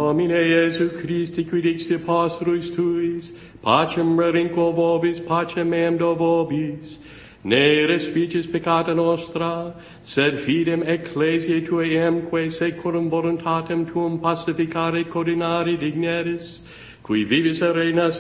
Domine Iesu Christi, qui dixti apostolus tuis, pacem relinquo vobis, pacem meam do vobis, ne respicis peccata nostra, sed fidem ecclesiae tuae eamque securum voluntatem tuum pacificare cordinari digneris, qui vivis et reinas